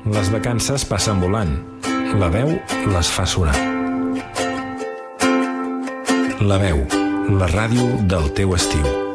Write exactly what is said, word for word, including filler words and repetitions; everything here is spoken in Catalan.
Les vacances passen volant. La veu les fa sonar. La veu, la ràdio del teu estiu.